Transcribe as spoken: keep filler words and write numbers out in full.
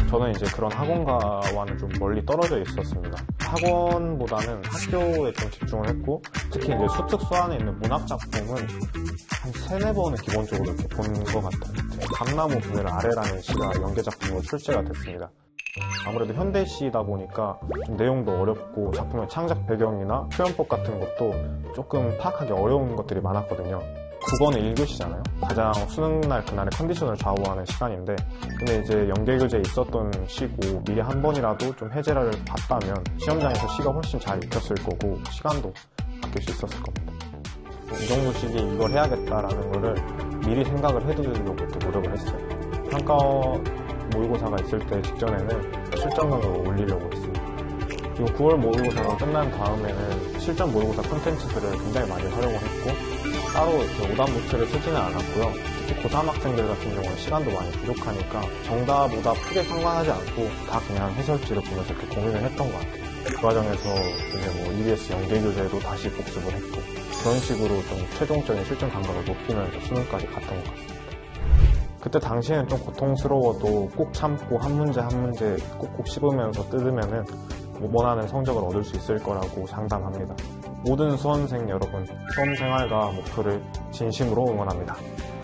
저는 이제 그런 학원가와는 좀 멀리 떨어져 있었습니다. 학원보다는 학교에 좀 집중을 했고, 특히 이제 수특 수안에 있는 문학 작품은 한 세네 번은 기본적으로 이렇게 본 것 같아요. 감나무 그늘 아래라는 시가 연계 작품으로 출제가 됐습니다. 아무래도 현대시다 보니까 좀 내용도 어렵고 작품의 창작 배경이나 표현법 같은 것도 조금 파악하기 어려운 것들이 많았거든요. 국어는 일 교시잖아요. 가장 수능날 그날의 컨디션을 좌우하는 시간인데, 근데 이제 연계교재에 있었던 시고 미리 한 번이라도 좀 해제를 봤다면 시험장에서 시가 훨씬 잘 익혔을 거고 시간도 아낄 수 있었을 겁니다. 이 정도 시기 이걸 해야겠다라는 거를 미리 생각을 해두려고 이렇게 노력을 했어요. 평가 모의고사가 있을 때 직전에는 실전강으로 올리려고 했습니다. 그리고 구월 모의고사가 끝난 다음에는 실전 모의고사 콘텐츠들을 굉장히 많이 활용을 했고, 따로 오답 노트를 쓰지는 않았고요. 특히 고삼 학생들 같은 경우는 시간도 많이 부족하니까 정답보다 크게 상관하지 않고 다 그냥 해설지를 보면서 이렇게 고민을 했던 것 같아요. 그 과정에서 이제 뭐 이비에스 연계교재도 다시 복습을 했고, 그런 식으로 좀 최종적인 실전 감각을 높이면서 수능까지 갔던 것 같습니다. 그때 당시에는 좀 고통스러워도 꼭 참고 한 문제 한 문제 꼭꼭 씹으면서 뜯으면은 원하는 성적을 얻을 수 있을 거라고 장담합니다. 모든 수험생 여러분, 수험생활과 목표를 진심으로 응원합니다.